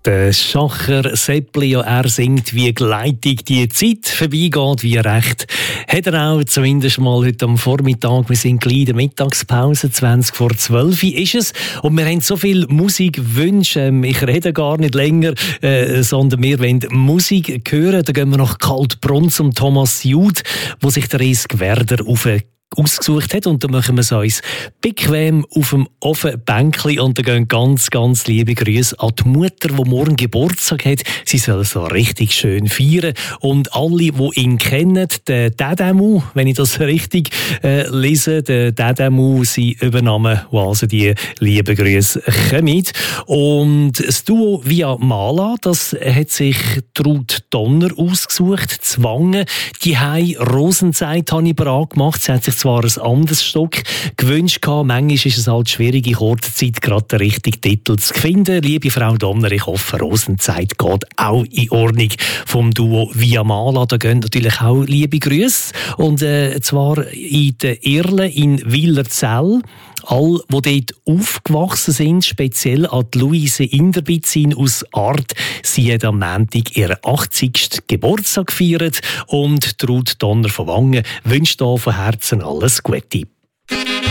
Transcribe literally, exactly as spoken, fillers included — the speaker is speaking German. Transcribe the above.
Der Schacher Seppli, ja, er singt, wie gleitig die Zeit vorbeigeht, wie recht hat er auch, zumindest mal heute am Vormittag. Wir sind gleich in der Mittagspause, zwanzig vor zwölf ist es. Und wir haben so viel Musikwünsche. Ich rede gar nicht länger, äh, sondern wir wollen Musik hören. Da gehen wir nach Kaltbrunn zum Thomas Jude, wo sich der Resk Werder auf ausgesucht hat, und da machen wir es uns bequem auf dem Ofenbänkli und da gehen ganz, ganz liebe Grüße an die Mutter, die morgen Geburtstag hat. Sie soll so richtig schön feiern, und alle, die ihn kennen, der Dadamu, wenn ich das richtig äh, lese, der Dadamu, sein Übernahme, wo also die lieben Grüße kommen. Und das Duo Via Mala, das hat sich Ruth Donner ausgesucht, Zwangen. Die haben Rosenzeit habe ich bereit gemacht. Sie hat sich zwar ein anderes Stück gewünscht gehabt. Manchmal ist es halt schwierig, in kurzer Zeit gerade den richtigen Titel zu finden. Liebe Frau Donner, ich hoffe, Rosenzeit geht auch in Ordnung vom Duo Via Mala. Da gehen natürlich auch liebe Grüße. Und äh, zwar in der Irle in Willerzell. All, die dort aufgewachsen sind, speziell an die Luise Inderbitzin aus Art. Sie hat am Montag ihren achtzigsten Geburtstag gefeiert, und Ruth Donner von Wangen wünscht hier von Herzen alles Gute.